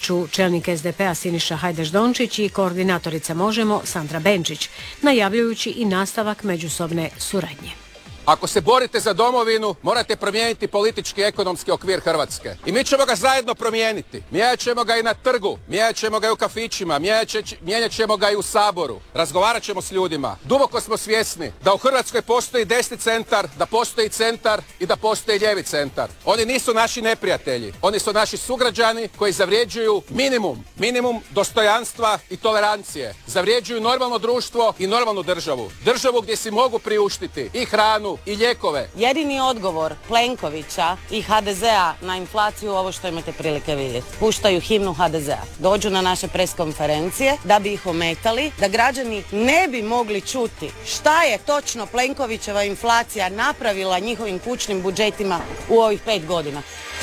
Vijeću čelnik SDP-a Siniša Hajdaš-Dončić i koordinatorica Možemo Sandra Benčić, najavljujući i nastavak međusobne suradnje. Ako se borite za domovinu, morate promijeniti politički i ekonomski okvir Hrvatske. I mi ćemo ga zajedno promijeniti. Mijenjat ćemo ga i na trgu, mijenjat ćemo ga i u kafićima, mijenjat ćemo ga i u Saboru. Razgovarat ćemo s ljudima. Duboko smo svjesni da u Hrvatskoj postoji desni centar, da postoji centar i da postoji lijevi centar. Oni nisu naši neprijatelji. Oni su naši sugrađani koji zavređuju minimum dostojanstva i tolerancije. Zavređuju normalno društvo i normalnu državu. Državu gdje si mogu priuštiti i hranu i lijekove. Jedini odgovor Plenkovića i HDZ-a na inflaciju, ovo što imate prilike vidjeti. Puštaju himnu HDZ-a. Dođu na naše preskonferencije da bi ih ometali, da građani ne bi mogli čuti šta je točno Plenkovićeva inflacija napravila njihovim kućnim budžetima u ovih 5 godina.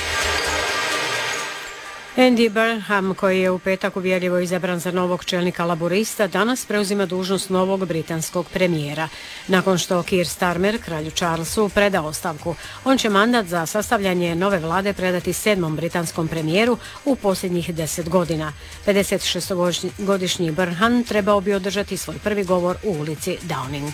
Andy Burnham, koji je u petak uvjerljivo izabran za novog čelnika Laburista, danas preuzima dužnost novog britanskog premijera. Nakon što Keir Starmer, kralju Charlesu, preda ostavku, on će mandat za sastavljanje nove vlade predati 7. britanskom premijeru u posljednjih 10 godina. 56-godišnji Burnham trebao bi održati svoj prvi govor u ulici Downing.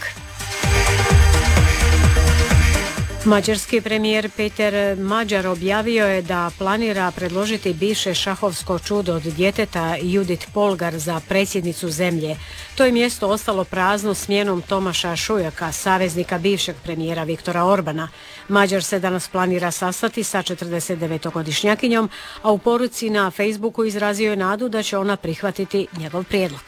Mađarski premijer Peter Mađar objavio je da planira predložiti bivše šahovsko čudo od djeteta Judith Polgar za predsjednicu zemlje. To je mjesto ostalo prazno smjenom Tomaša Šujaka, saveznika bivšeg premijera Viktora Orbana. Mađar se danas planira sastati sa 49-godišnjakinjom, a u poruci na Facebooku izrazio je nadu da će ona prihvatiti njegov prijedlog.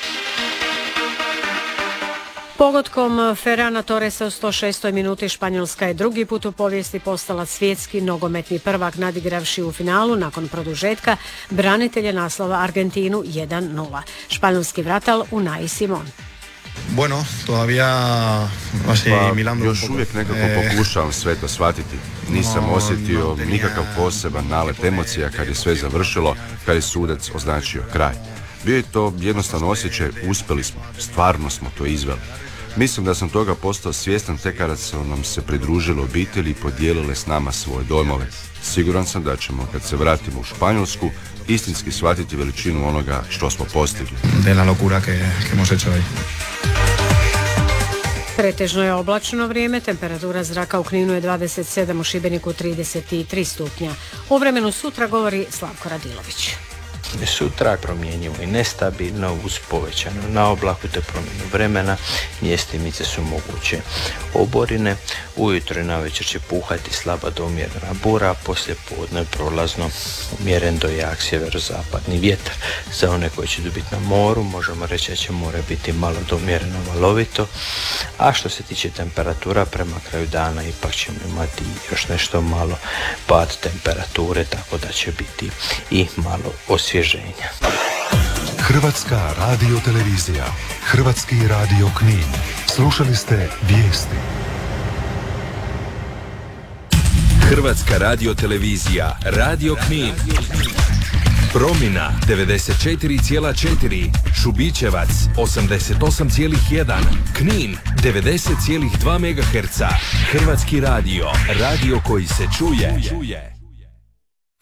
Pogodkom Ferrana Torresa u 106. minuti Španjolska je drugi put u povijesti postala svjetski nogometni prvak, nadigravši u finalu nakon produžetka branitelje naslova Argentinu 1-0. Španjolski vratar Unai Simon. Bueno, todavía asimilando još uvijek nekako pokušavam sve to shvatiti. Nisam osjetio nikakav poseban nalet emocija kad je sve završilo, kad je sudac označio kraj. Bio je to jednostavno osjećaj, uspjeli smo, stvarno smo to izveli. Mislim da sam toga postao svjestan tek kada su nam se pridružile obitelji i podijelile s nama svoje dojmove. Siguran sam da ćemo, kad se vratimo u Španjolsku, istinski shvatiti veličinu onoga što smo postigli. De la locura que hemos hecho hoy. Pretežno je oblačno vrijeme, temperatura zraka u Kninu je 27, u Šibeniku 33 stupnja. O vremenu sutra govori Slavko Radilović. Sutra je promjenjivo i nestabilno uz povećano na oblaku te promjenu vremena, mjestimice su moguće oborine, ujutro i navečer će puhati slaba do umjerena bura, poslije podne prolazno umjeren do jak sjeverozapadni vjetar. Za one koji će biti na moru možemo reći da će more biti malo do umjereno valovito, a što se tiče temperatura prema kraju dana ipak ćemo imati još nešto malo pad temperature, tako da će biti i malo osvježenja. Hrvatska radiotelevizija, Hrvatski radio Knin. Slušali ste vijesti. Hrvatska radiotelevizija, Radio Knin. Promina 94,4, Šubićevac 88,1, Knin 90,2 MHz. Hrvatski radio, radio koji se čuje.